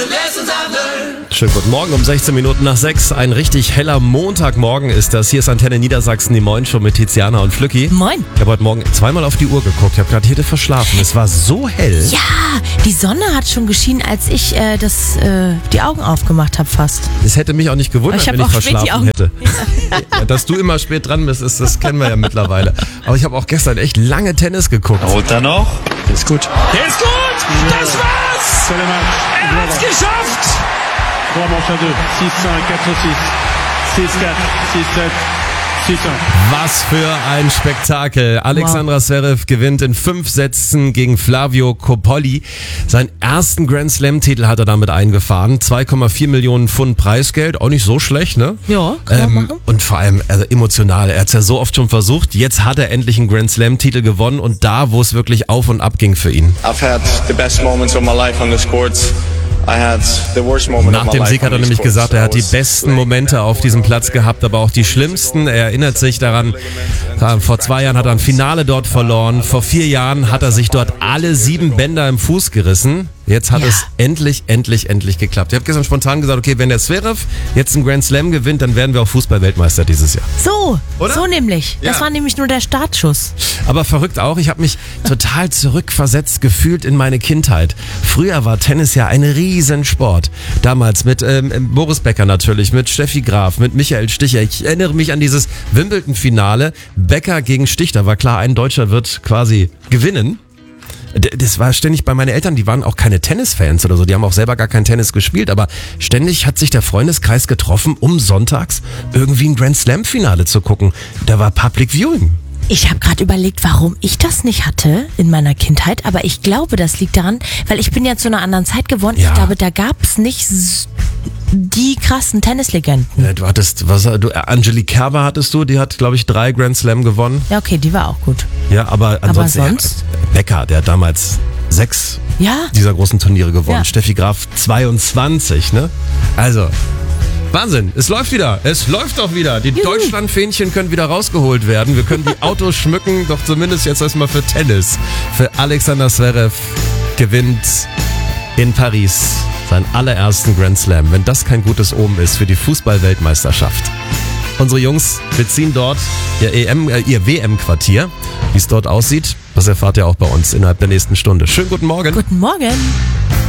Schönen guten Morgen, um 16 Minuten nach 6. Ein richtig heller Montagmorgen ist das. Hier ist Antenne Niedersachsen, die Moin Show mit Tiziana und Flücki. Moin. Ich habe heute Morgen zweimal auf die Uhr geguckt. Ich habe gerade hier verschlafen. Es war so hell. Ja, die Sonne hat schon geschienen, als ich die Augen aufgemacht habe fast. Es hätte mich auch nicht gewundert, wenn ich verschlafen hätte. Ja. Dass du immer spät dran bist, das kennen wir ja mittlerweile. Aber ich habe auch gestern echt lange Tennis geguckt. Runter noch. Der ist gut. Der ist gut! Das war's! Er hat's geschafft! 3 manches à 2. 6-5, 4-6. 6-4, 6-7, 6-1. Was für ein Spektakel. Alexandra Zverev gewinnt in 5 Sätzen gegen Flavio Coppolli. Seinen ersten Grand Slam-Titel hat er damit eingefahren. 2,4 Millionen Pfund Preisgeld. Auch nicht so schlecht, ne? Ja, kann man machen. Und vor allem emotional. Er hat es ja so oft schon versucht. Jetzt hat er endlich einen Grand Slam-Titel gewonnen. Und da, wo es wirklich auf und ab ging für ihn. I've had the best moments of my life on the courts. Nach dem Sieg hat er nämlich gesagt, er hat die besten Momente auf diesem Platz gehabt, aber auch die schlimmsten. Er erinnert sich daran, vor 2 Jahren hat er ein Finale dort verloren. Vor 4 Jahren hat er sich dort alle 7 Bänder im Fuß gerissen. Jetzt hat es endlich geklappt. Ich habe gestern spontan gesagt, okay, wenn der Zverev jetzt einen Grand Slam gewinnt, dann werden wir auch Fußball-Weltmeister dieses Jahr. So nämlich. Das war nämlich nur der Startschuss. Aber verrückt auch, ich habe mich total zurückversetzt gefühlt in meine Kindheit. Früher war Tennis ja ein Riesensport. Damals mit Boris Becker natürlich, mit Steffi Graf, mit Michael Stich. Ich erinnere mich an dieses Wimbledon-Finale. Becker gegen Stich, da war klar, ein Deutscher wird quasi gewinnen. Das war ständig bei meinen Eltern, die waren auch keine Tennisfans oder so, die haben auch selber gar kein Tennis gespielt, aber ständig hat sich der Freundeskreis getroffen, um sonntags irgendwie ein Grand Slam Finale zu gucken. Da war Public Viewing. Ich habe gerade überlegt, warum ich das nicht hatte in meiner Kindheit, aber ich glaube, das liegt daran, weil ich bin ja zu einer anderen Zeit geworden. Ja. Ich glaube, da gab es nicht die krassen Tennislegenden. Du hattest, Angelique Kerber hattest du, die hat, glaube ich, 3 Grand Slam gewonnen. Ja, okay, die war auch gut. Ja, aber ansonsten, sonst? Becker, der hat damals 6 Ja. dieser großen Turniere gewonnen. Ja. Steffi Graf 22, ne? Also, Wahnsinn, es läuft wieder. Es läuft doch wieder. Die Deutschlandfähnchen können wieder rausgeholt werden. Wir können die Autos schmücken, doch zumindest jetzt erstmal für Tennis. Für Alexander Zverev gewinnt in Paris seinen allerersten Grand Slam. Wenn das kein gutes Omen ist für die Fußball-Weltmeisterschaft. Unsere Jungs beziehen dort ihr WM-Quartier. Wie es dort aussieht, das erfahrt ihr auch bei uns innerhalb der nächsten Stunde. Schönen guten Morgen. Guten Morgen.